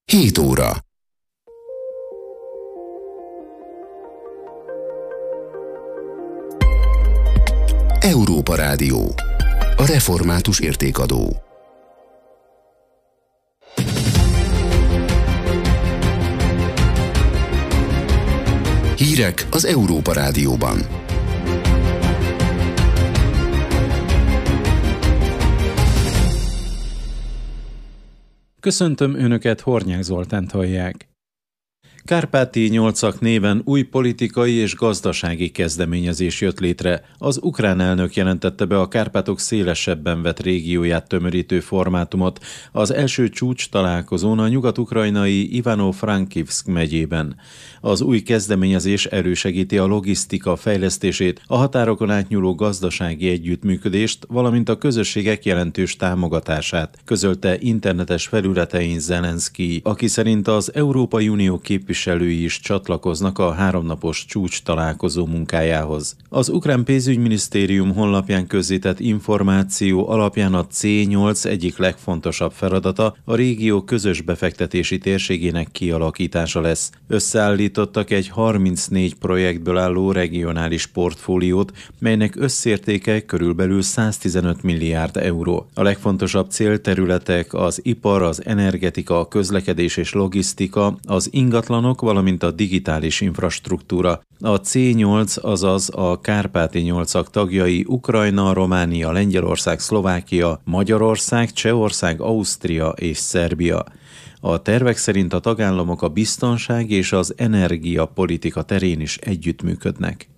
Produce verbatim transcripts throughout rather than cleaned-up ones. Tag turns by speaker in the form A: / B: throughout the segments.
A: hét óra. Európa Rádió. A református értékadó. Hírek az Európa Rádióban.
B: Köszöntöm Önöket, Hornyák Zoltánt hallják. Kárpáti nyolcak néven új politikai és gazdasági kezdeményezés jött létre. Az ukrán elnök jelentette be a Kárpátok szélesebben vett régióját tömörítő formátumot az első csúcs találkozón a nyugat-ukrajnai Ivano-Frankivszk megyében. Az új kezdeményezés elősegíti a logisztika fejlesztését, a határokon átnyúló gazdasági együttműködést, valamint a közösségek jelentős támogatását, közölte internetes felületein Zelenszky, aki szerint az Európai Unió képviselői is csatlakoznak a háromnapos csúcs találkozó munkájához. Az ukrán pénzügyminisztérium honlapján közzétett információ alapján a cé nyolc egyik legfontosabb feladata a régió közös befektetési térségének kialakítása lesz. Összeállítottak egy harmincnégy projektből álló regionális portfóliót, melynek összértéke körülbelül száztizenöt milliárd euró. A legfontosabb célterületek az ipar, az energetika, a közlekedés és logisztika, az ingatlanok, valamint a digitális infrastruktúra. A cé nyolc, azaz a Kárpáti nyolcak tagjai Ukrajna, Románia, Lengyelország, Szlovákia, Magyarország, Csehország, Ausztria és Szerbia. A tervek szerint a tagállamok a biztonság és az energiapolitika terén is együttműködnek.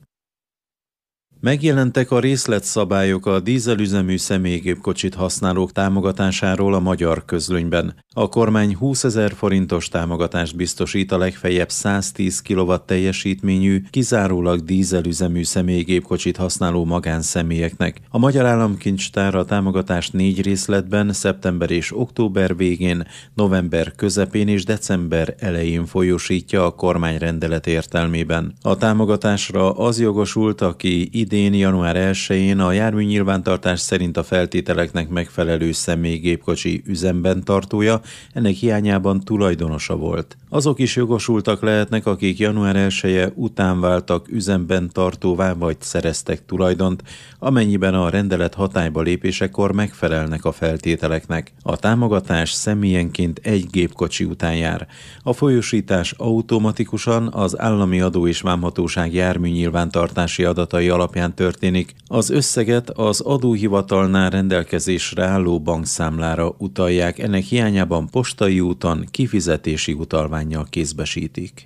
B: Megjelentek a részletszabályok a dízelüzemű személygépkocsit használók támogatásáról a magyar közlönyben. A kormány húszezer forintos támogatást biztosít a legfeljebb száztíz kilowatt teljesítményű, kizárólag dízelüzemű személygépkocsit használó magánszemélyeknek. A Magyar Államkincstár a támogatást négy részletben, szeptember és október végén, november közepén és december elején folyósítja a kormány rendelet értelmében. A támogatásra az jogosult, aki idén január elsején a járműnyilvántartás szerint a feltételeknek megfelelő személygépkocsi üzemben tartója, ennek hiányában tulajdonosa volt. Azok is jogosultak lehetnek, akik január elseje után váltak üzemben tartóvá vagy szereztek tulajdont, amennyiben a rendelet hatályba lépésekor megfelelnek a feltételeknek. A támogatás személyenként egy gépkocsi után jár. A folyósítás automatikusan az állami adó és vámhatóság járműnyilvántartási adatai alapján történik. Az összeget az adóhivatalnál rendelkezésre álló bankszámlára utalják, ennek hiányában postai úton kifizetési utalvánnyal kézbesítik.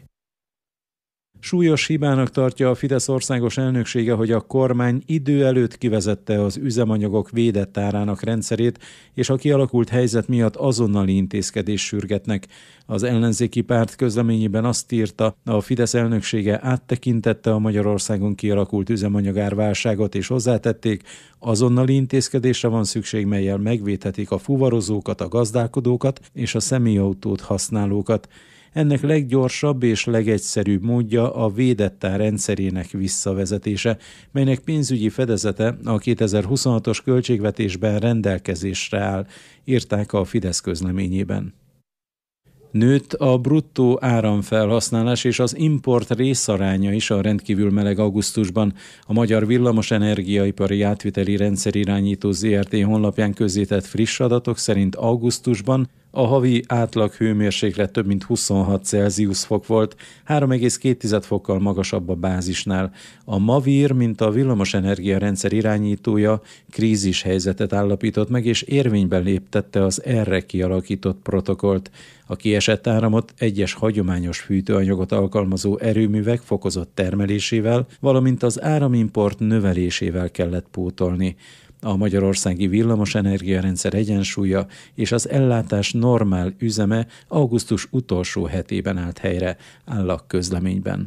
B: Súlyos hibának tartja a Fidesz országos elnöksége, hogy a kormány idő előtt kivezette az üzemanyagok védett árának rendszerét, és a kialakult helyzet miatt azonnali intézkedést sürgetnek. Az ellenzéki párt közleményében azt írta, a Fidesz elnöksége áttekintette a Magyarországon kialakult üzemanyagárválságot, és hozzátették, azonnali intézkedésre van szükség, mellyel megvédhetik a fuvarozókat, a gazdálkodókat és a személyautót használókat. Ennek leggyorsabb és legegyszerűbb módja a védett ár rendszerének visszavezetése, melynek pénzügyi fedezete a kétezer-huszonhatos költségvetésben rendelkezésre áll, írták a Fidesz közleményében. Nőtt a bruttó áramfelhasználás és az import részaránya is a rendkívül meleg augusztusban. A Magyar Villamos Energiaipari Átviteli Rendszerirányító zé er té honlapján közzétett friss adatok szerint augusztusban a havi átlag hőmérséklet több mint huszonhat Celsius fok volt, három egész két fokkal magasabb a bázisnál. A Mavír, mint a villamosenergia rendszer irányítója, krízis helyzetet állapított meg, és érvényben léptette az erre kialakított protokollt. A kiesett áramot egyes hagyományos fűtőanyagot alkalmazó erőművek fokozott termelésével, valamint az áramimport növelésével kellett pótolni. A magyarországi villamosenergiarendszer egyensúlya és az ellátás normál üzeme augusztus utolsó hetében állt helyre, áll a közleményben.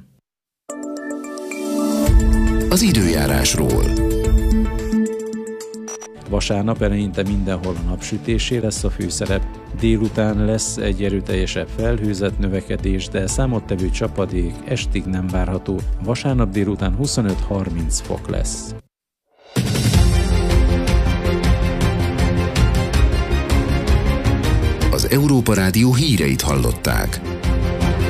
A: Az időjárásról.
B: Vasárnap eleinte mindenhol a napsütésé lesz a főszerep. Délután lesz egy erőteljesebb felhőzet növekedés, de számottevő csapadék estig nem várható. Vasárnap délután huszonöt-harminc fok lesz.
A: az Európa Rádió híreit hallották.